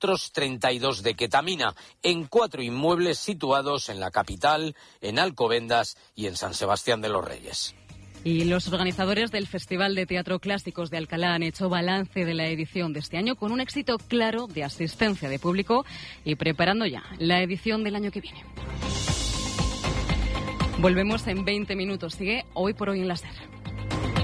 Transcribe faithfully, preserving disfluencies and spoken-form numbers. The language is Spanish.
otros treinta y dos de ketamina, en cuatro inmuebles situados en la capital, en Alcobendas y en San Sebastián de los Reyes. Y los organizadores del Festival de Teatro Clásicos de Alcalá han hecho balance de la edición de este año con un éxito claro de asistencia de público y preparando ya la edición del año que viene. Volvemos en veinte minutos. Sigue Hoy por Hoy en la SER.